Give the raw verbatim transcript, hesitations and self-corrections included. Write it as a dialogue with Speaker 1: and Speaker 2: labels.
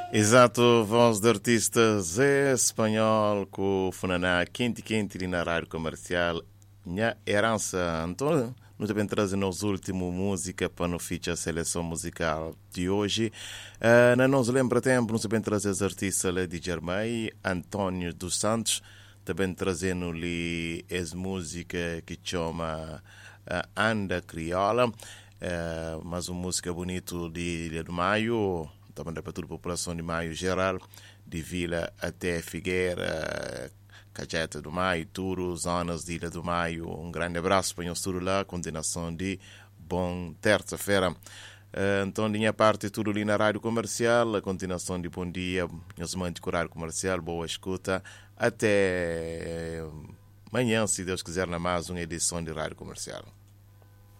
Speaker 1: Exato, voz de artistas é espanhol com Funaná quente quente na rádio comercial. Minha herança, então, nós também trazemos a última música para no feature a seleção musical de hoje. Uh, na nos lembra tempo, nós também trazemos artistas lá de Germay, António dos Santos, também trazendo-lhe as música que chama uh, Anda Criola, uh, mas uma música bonita de Ilha do Maio. Também para toda a população de Maio geral, de Vila até Figueira, Cajeta do Maio, Turo, zonas de Ilha do Maio. Um grande abraço para nós tudo lá, continuação de bom terça-feira. Uh, então, de minha parte, tudo ali na rádio comercial, a continuação de bom dia, nós mantes com a rádio comercial, boa escuta, até amanhã, se Deus quiser, na mais uma edição de rádio comercial.